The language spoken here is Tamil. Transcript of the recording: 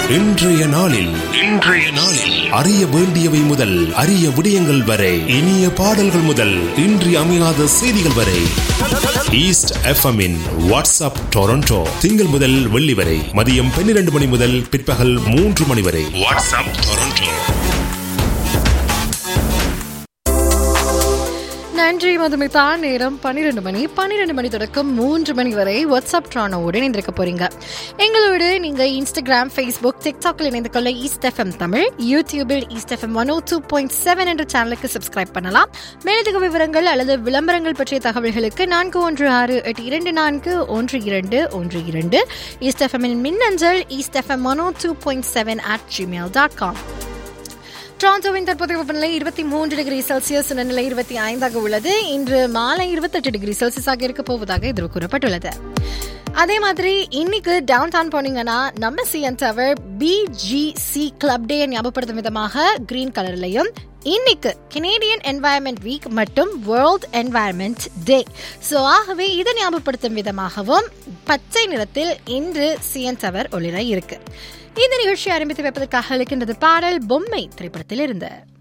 இன்றைய நாளில் அறிய வேண்டியவை முதல் அரிய விடயங்கள் வரை, இனிய பாடல்கள் முதல் இன்றி அமையாத செய்திகள் வரை, ஈஸ்ட் எஃப்எம்மின் வாட்ஸ்அப் டொரண்டோ திங்கள் முதல் வெள்ளி வரை மதியம் 12 மணி முதல் பிற்பகல் 3 மணி வரை. WhatsApp Toronto. நன்றி மதுமிதா. நேரம் 12 மணி தொடக்கம் 3 மணி வரை வாட்ஸ்அப் ட்ரானோவோடு இணைந்திருக்க போறீங்க. எங்களோடு நீங்க இன்ஸ்டாகிராம், ஃபேஸ்புக், டிக்டாக்ல இணைந்து கொள்ள ஈஸ்ட் எஃப்எம் தமிழ், யூடியூபில் ஈஸ்ட் எஃப்எம் 102.7 என்ற சேனலுக்கு சப்ஸ்கிரைப் பண்ணலாம். மேலதிக விவரங்கள் அல்லது விளம்பரங்கள் பற்றிய தகவல்களுக்கு 4168241212 ஈஸ்ட் எஃப்எம்மின் மின்னஞ்சல் eastfm102.7@gmail.com. டொரண்டோவின் தற்போதைய வெப்பநிலை 23 டிகிரி செல்சியஸ், நிலை 25 உள்ளது. இன்று மாலை 28 டிகிரி செல்சியஸ் ஆக இருக்க போவதாக எதிர்வு கூறப்பட்டுள்ளது. அதே மாதிரி இன்னைக்கு டவுன் டவுன் போனீங்கன்னா நம்ம சிஎன் டவர் பிஜிசி கிளப் டே ஞாபகப்படுத்தும் விதமாக கிரீன் கலர்லையும், இன்னைக்கு கெனேடியன் என்வாயர்மெண்ட் வீக் மற்றும் வேர்ல்ட் என்வாயர்மெண்ட் டே. ஸோ ஆகவே இதை ஞாபகப்படுத்தும் விதமாகவும் பச்சை நிறத்தில் இன்று சிஎன் டவர் ஒளிர இருக்கு. இந்த நிகழ்ச்சி ஆரம்பித்து வைப்பதற்காக இருக்கின்றது பாடல் பொம்மை திரைப்படத்தில் இருந்து.